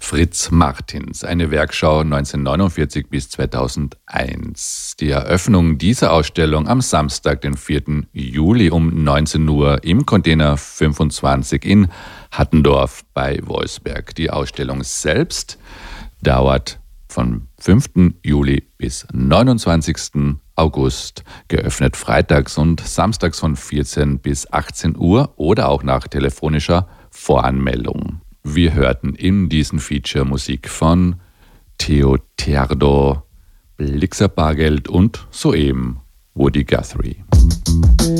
Fritz Martins, eine Werkschau 1949 bis 2001. Die Eröffnung dieser Ausstellung am Samstag, den 4. Juli um 19 Uhr im Container 25 in Hattendorf bei Wolfsberg. Die Ausstellung selbst dauert von 5. Juli bis 29. August, geöffnet freitags und samstags von 14 bis 18 Uhr oder auch nach telefonischer Voranmeldung. Wir hörten in diesem Feature Musik von Theo Theardo, Blixer Bargeld und soeben Woody Guthrie.